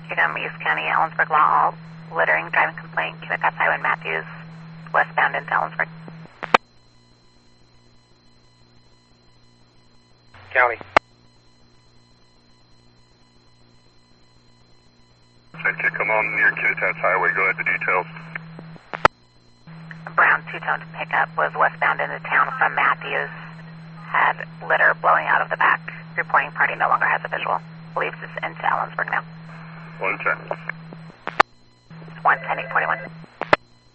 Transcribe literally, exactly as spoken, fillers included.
Cheatham, East County, Ellensburg Law, all littering, driving complaint, Kennecott Highway and Matthews, westbound into Ellensburg. County. Okay, come on near Kennecott Highway. Go ahead to details. A brown two-tone pickup was westbound into town from Matthews. Had litter blowing out of the back. Reporting party no longer has a visual. Believes it's into Ellensburg now. One ten. It's one ten eight forty-one.